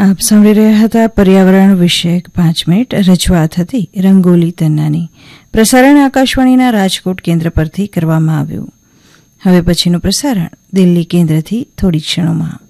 આપ સાંભળી રહ્યા હતા પર્યાવરણ વિષયક 5 મિનિટ. રજૂઆત હતી રંગોલી તન્નાની. પ્રસારણ આકાશવાણીના રાજકોટ કેન્દ્ર પરથી કરવામાં આવ્યું. હવે પછીનું પ્રસારણ દિલ્હી કેન્દ્રથી થોડી ક્ષણોમાં.